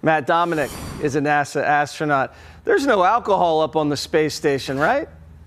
Matt Dominic is a NASA astronaut. There's no alcohol up on the space station, right?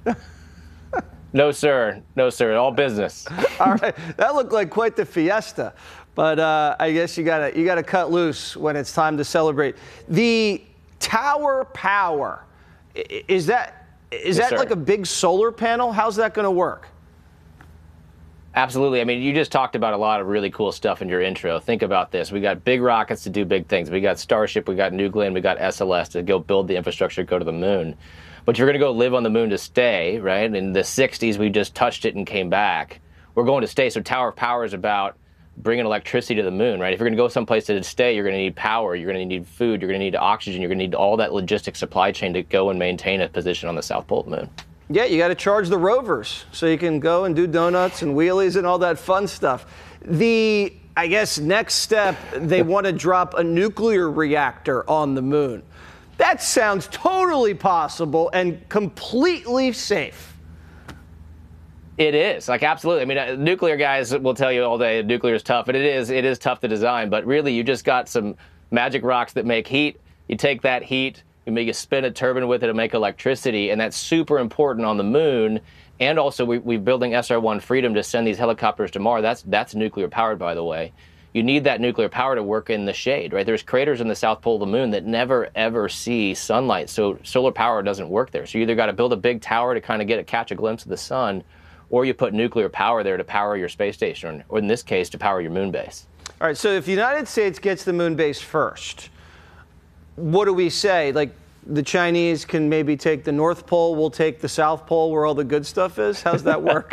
No, sir. No, sir. All business. All right. That looked like quite the fiesta. But I guess you gotta cut loose when it's time to celebrate. The tower power, is that like a big solar panel? How's that going to work? Absolutely. I mean, you just talked about a lot of really cool stuff in your intro. Think about this. We got big rockets to do big things. We got Starship, we got New Glenn, we got SLS to go build the infrastructure to go to the moon. But you're going to go live on the moon to stay, right? In the 60s, we just touched it and came back. We're going to stay. So Tower of Power is about bringing electricity to the moon, right? If you're going to go someplace to stay, you're going to need power, you're going to need food, you're going to need oxygen, you're going to need all that logistic supply chain to go and maintain a position on the South Pole of the moon. Yeah, you got to charge the rovers so you can go and do donuts and wheelies and all that fun stuff. I guess, next step, they want to drop a nuclear reactor on the moon. That sounds totally possible and completely safe. It is, like, absolutely. I mean, nuclear guys will tell you all day nuclear is tough, and it is tough to design, but really you just got some magic rocks that make heat. You take that heat, you make a spin a turbine with it to make electricity, and that's super important on the moon. And also, we're building SR-1 Freedom to send these helicopters to Mars. That's nuclear powered, by the way. You need that nuclear power to work in the shade, right? There's craters in the South Pole of the moon that never, ever see sunlight, so solar power doesn't work there. So you either got to build a big tower to kind of catch a glimpse of the sun, or you put nuclear power there to power your space station, or in this case, to power your moon base. All right, so if the United States gets the moon base first, what do we say? Like, the Chinese can maybe take the North Pole, we'll take the South Pole where all the good stuff is? How's that work?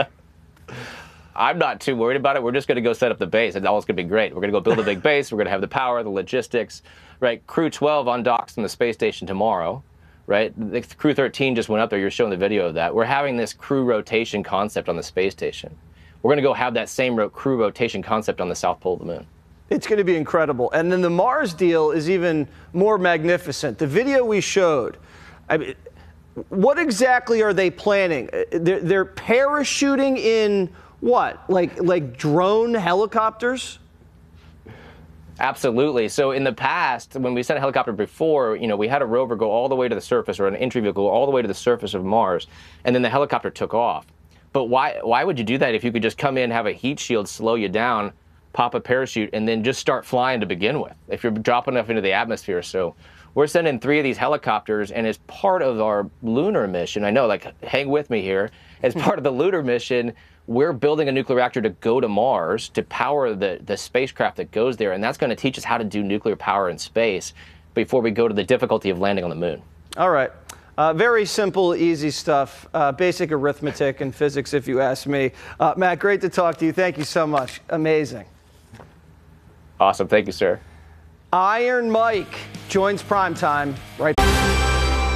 I'm not too worried about it. We're just going to go set up the base, and all it's going to be great. We're going to go build a big base. We're going to have the power, the logistics, right? Crew 12 undocks from the space station tomorrow, right? The Crew 13 just went up there. You're showing the video of that. We're having this crew rotation concept on the space station. We're going to go have that same crew rotation concept on the South Pole of the moon. It's going to be incredible. And then the Mars deal is even more magnificent. The video we showed, I mean, what exactly are they planning? They're parachuting in what? Like drone helicopters? Absolutely. So in the past, when we sent a helicopter before, we had a rover go all the way to the surface, or an entry vehicle go all the way to the surface of Mars, and then the helicopter took off. But why would you do that if you could just come in, have a heat shield, slow you down, pop a parachute, and then just start flying to begin with, if you're dropping enough into the atmosphere? So we're sending 3 of these helicopters, and as part of our lunar mission, I know, like, hang with me here, as part of the lunar mission, we're building a nuclear reactor to go to Mars to power the spacecraft that goes there, and that's going to teach us how to do nuclear power in space before we go to the difficulty of landing on the moon. All right. Very simple, easy stuff. Basic arithmetic and physics, if you ask me. Matt, great to talk to you. Thank you so much. Amazing. Awesome. Thank you, sir. Iron Mike joins Primetime right